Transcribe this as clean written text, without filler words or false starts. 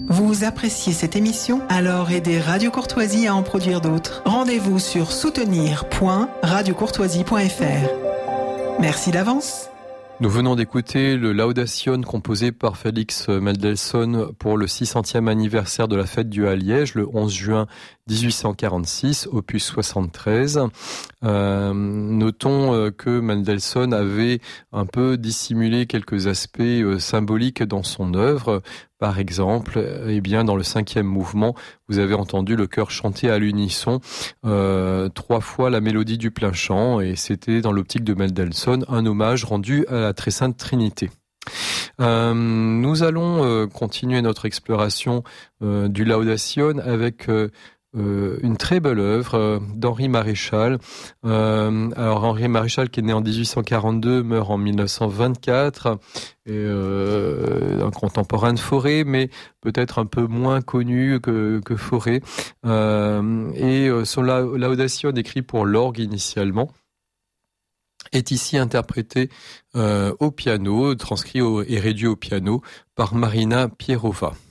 Vous appréciez cette émission? Alors aidez Radio Courtoisie à en produire d'autres. Rendez-vous sur soutenir.radiocourtoisie.fr. Merci d'avance. Nous venons d'écouter le Laudation composé par Félix Mendelssohn pour le 600e anniversaire de la fête du à Liège, le 11 juin 1846, opus 73. Notons que Mendelssohn avait un peu dissimulé quelques aspects symboliques dans son œuvre. Par exemple, dans le 5e mouvement, vous avez entendu le chœur chanter à l'unisson 3 fois la mélodie du plein chant, et c'était dans l'optique de Mendelssohn un hommage rendu à la Très Sainte Trinité. Nous allons continuer notre exploration du Laudation avec une très belle œuvre d'Henri Maréchal. Alors Henri Maréchal, qui est né en 1842, meurt en 1924, un contemporain de Fauré, mais peut-être un peu moins connu que Fauré. Son Laudation, écrit pour l'orgue initialement, est ici interprété au piano, transcrit et réduit au piano par Marina Pierova.